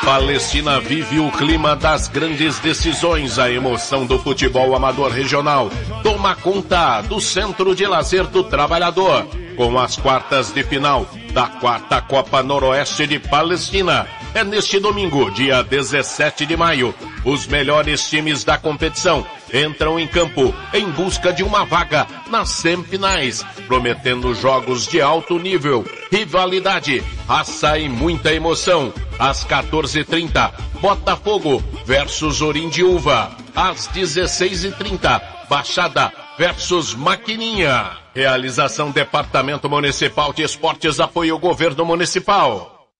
Palestina vive o clima das grandes decisões. A emoção do futebol amador regional toma conta do Centro de Lazer do Trabalhador, com as quartas de final da 4ª Copa Noroeste de Palestina. É neste domingo, dia 17 de maio. Os melhores times da competição entram em campo em busca de uma vaga nas semifinais, prometendo jogos de alto nível, rivalidade, raça e muita emoção. Às 14h30, Botafogo versus Orindiúva. Às 16h30, Baixada versus Maquininha. Realização Departamento Municipal de Esportes, apoio Governo Municipal.